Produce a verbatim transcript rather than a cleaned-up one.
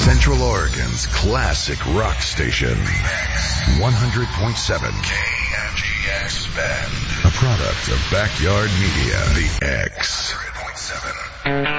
Central Oregon's classic rock station. one hundred point seven K M G X Bend. A product of Backyard Media. The X. one hundred point seven